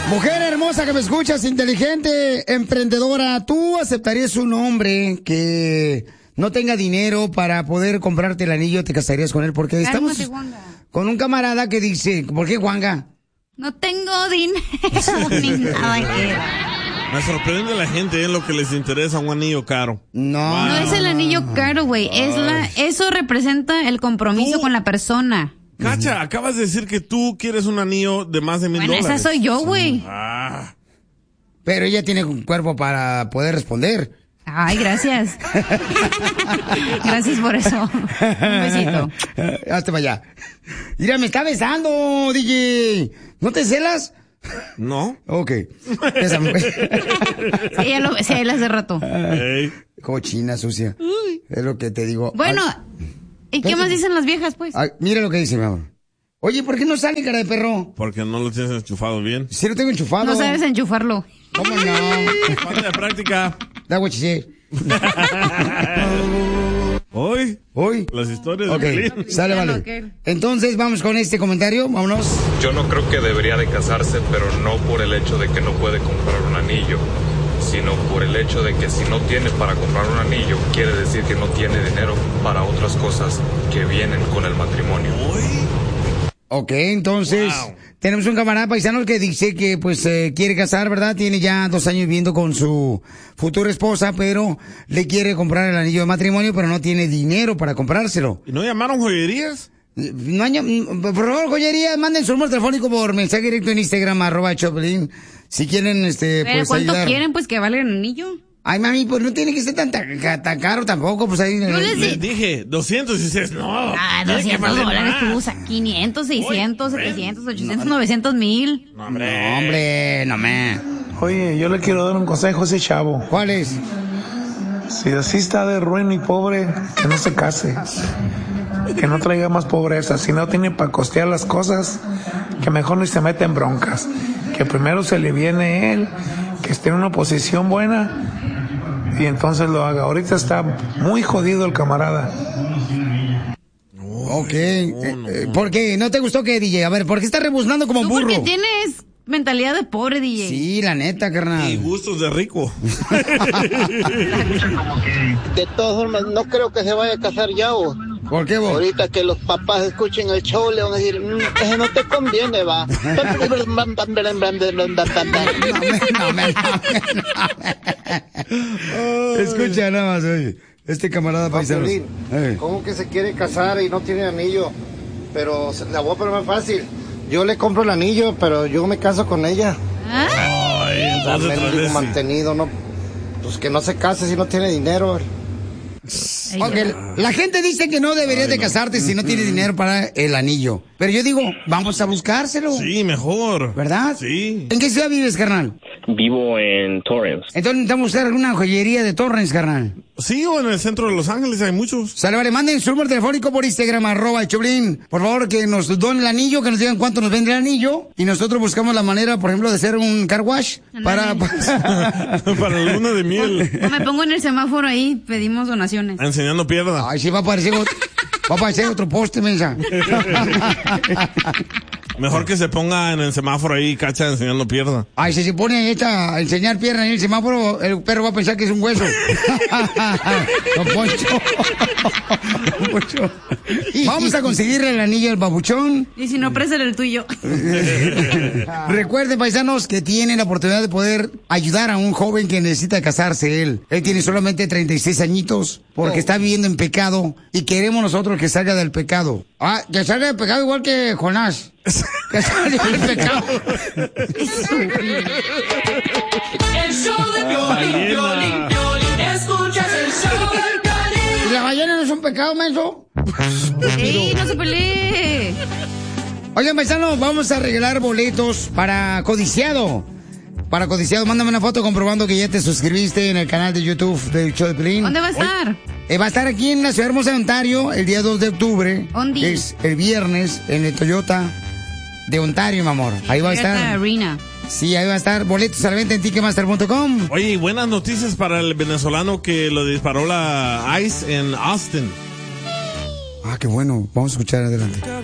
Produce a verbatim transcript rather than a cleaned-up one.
Mujer hermosa que me escuchas, inteligente, emprendedora, ¿tú aceptarías un hombre que no tenga dinero para poder comprarte el anillo? ¿Te casarías con él? Porque estamos con un camarada que dice, ¿por qué, Juanga? No tengo dinero ni nada que... Me sorprende la gente en lo que les interesa un anillo caro. No. Wow. No es el anillo caro, güey. Es la, eso representa el compromiso ¿Tú? con la persona. Cacha, uh-huh. acabas de decir que tú quieres un anillo de más de mil bueno, dólares. Esa soy yo, güey. Ah. Pero ella tiene un cuerpo para poder responder. Ay, gracias. Gracias por eso. Un besito. Hazte para allá. Mira, me está besando, D J. ¿No te celas? No. Ok. Esa mujer. Sí, ella lo besé él hace rato. Hey. Cochina sucia. Uy. Es lo que te digo. Bueno, Ay. ¿y qué más dicen las viejas, pues? Ay, mira lo que dice, mi amor. Oye, ¿por qué no sale, cara de perro? Porque no lo tienes enchufado bien. Sí lo tengo enchufado. No sabes enchufarlo. ¿Cómo no? Falta de práctica. Da guachise. Hoy. Hoy. Las historias okay. de Pelín. Sale, vale. Entonces, vamos con este comentario. Vámonos. Yo no creo que debería de casarse, pero no por el hecho de que no puede comprar un anillo, sino por el hecho de que si no tiene para comprar un anillo, quiere decir que no tiene dinero para otras cosas que vienen con el matrimonio. Ok, entonces, wow. tenemos un camarada paisano que dice que pues eh, quiere casar, ¿verdad? Tiene ya dos años viviendo con su futura esposa, pero le quiere comprar el anillo de matrimonio, pero no tiene dinero para comprárselo. ¿Y no llamaron joyerías? No, por favor, joyerías, manden su número telefónico por mensaje directo en Instagram, arroba Choplin, si quieren, este, ¿Pero pues cuánto ayudar. quieren, pues, que valga el anillo? Ay, mami, pues no tiene que ser tan, tan, tan caro tampoco, pues ahí... No les, les dije, doscientos y dices, no. Ah, doscientos dólares tú usas, quinientos, seiscientos, Oye, setecientos, ochocientos, no, novecientos, mil. No, hombre, no, hombre, no me... Oye, yo le quiero dar un consejo a ese chavo. ¿Cuál es? Si así está de ruin y pobre, que no se case. Que no traiga más pobreza. Si no tiene para costear las cosas, que mejor ni se mete en broncas. Que primero se le viene él, que esté en una posición buena y entonces lo haga. Ahorita está muy jodido el camarada. Ok. No, no, no. ¿Por qué? ¿No te gustó qué, D J? A ver, ¿por qué estás rebuznando como ¿Tú burro? Porque tienes mentalidad de pobre, D J. Sí, la neta, carnal. Y gustos de rico. De todas formas, no creo que se vaya a casar ya, ¿o? ¿Por qué vos? Ahorita que los papás escuchen el show le van a decir, mmm, ese no te conviene, va. Escucha nada más, oye. Este camarada paisano. ¿Cómo que se quiere casar y no tiene anillo? Pero la voy a poner más fácil. Yo le compro el anillo, pero yo me caso con ella. Ay, entonces Darle el mantenido, no. Pues que no se case si no tiene dinero. Okay, la gente dice que no deberías Ay, de casarte no. si no tienes dinero para el anillo. Pero yo digo, vamos a buscárselo. Sí, mejor. ¿Verdad? Sí. ¿En qué ciudad vives, carnal? Vivo en Torrance. Entonces necesitamos buscar alguna joyería de Torrance, carnal. Sí, o en el centro de Los Ángeles hay muchos. Sale, vale, manden su número telefónico por Instagram, arroba Choplin. Por favor, que nos donen el anillo, que nos digan cuánto nos vende el anillo. Y nosotros buscamos la manera, por ejemplo, de hacer un car wash para... para la luna de miel. O me pongo en el semáforo ahí, pedimos donaciones. Enseñando pierna. Ay, sí, va a aparecer, va a aparecer otro poste, mensa. Mejor que se ponga en el semáforo ahí, cacha, enseñando pierna. Ay, si se pone esta, a enseñar pierna en el semáforo, el perro va a pensar que es un hueso. Don Poncho. Don Poncho. Vamos a conseguirle el anillo al babuchón. Y si no, préstale el tuyo. Recuerden, paisanos, que tienen la oportunidad de poder ayudar a un joven que necesita casarse él. Él tiene solamente treinta y seis añitos porque oh. está viviendo en pecado y queremos nosotros que salga del pecado. Ah, que salga del pecado igual que Jonás. Que salga del pecado. El show de Piolín, Piolín, Piolín. Escuchas el show de Piolín. ¿Y la ballena no es un pecado, menso? ¡Ey, no se pelee! Oigan, paisanos, vamos a regalar boletos para Codiciado. Para Codiciado, mándame una foto comprobando que ya te suscribiste en el canal de YouTube del show de Piolín. ¿Dónde va a estar? Hoy, eh, va a estar aquí en la ciudad hermosa de Ontario el día dos de octubre. ¿Dónde? Que es el viernes en el Toyota de Ontario, mi amor. Ahí va a estar. Arena. Sí, ahí va a estar. Boletos a la venta en ticketmaster punto com. Oye, y buenas noticias para el venezolano que lo disparó la ICE en Austin. Ah, qué bueno. Vamos a escuchar adelante.